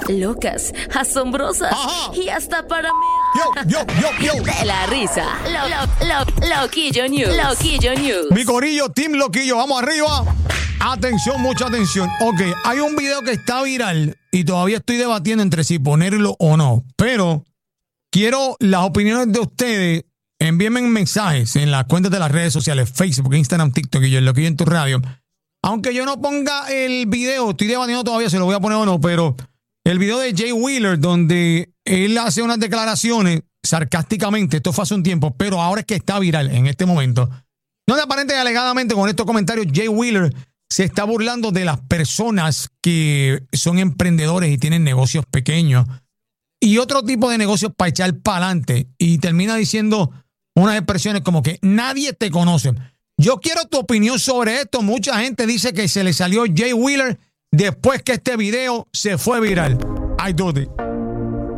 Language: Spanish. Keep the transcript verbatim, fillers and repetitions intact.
locas, asombrosas Ajá. y hasta para Yo, yo, yo, yo. de la risa. Lo, lo, lo, Loquillo News. Loquillo News. Mi corillo, Team Loquillo, vamos arriba. Atención, mucha atención. Ok, hay un video que está viral y todavía estoy debatiendo entre si ponerlo o no. Pero quiero las opiniones de ustedes. Envíenme mensajes en las cuentas de las redes sociales, Facebook, Instagram, TikTok y yo, Loquillo en tu radio. Aunque yo no ponga el video, estoy debatiendo todavía si lo voy a poner o no, pero el video de Jay Wheeler, donde él hace unas declaraciones sarcásticamente, esto fue hace un tiempo, pero ahora es que está viral en este momento. Donde aparentemente y alegadamente con estos comentarios, Jay Wheeler se está burlando de las personas que son emprendedores y tienen negocios pequeños y otro tipo de negocios para echar para adelante. Y termina diciendo unas expresiones como que nadie te conoce. Yo quiero tu opinión sobre esto. Mucha gente dice que se le salió Jay Wheeler después que este video se fue viral. I do it.